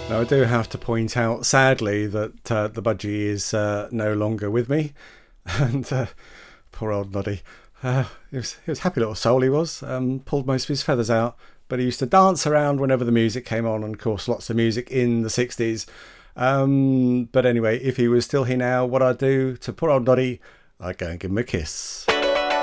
Now, I do have to point out, sadly, that the budgie is no longer with me, and poor old Noddy. He was a happy little soul. He was pulled most of his feathers out, but he used to dance around whenever the music came on, and of course, lots of music in the '60s. But anyway, if he was still here now, what I'd do to poor old Noddy, I'd go and give him a kiss.